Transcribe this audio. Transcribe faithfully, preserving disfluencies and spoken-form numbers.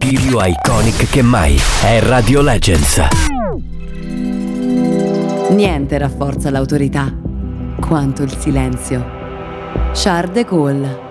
Più iconic che mai è Radio Legends. Niente rafforza l'autorità quanto il silenzio. Charles de Gaulle.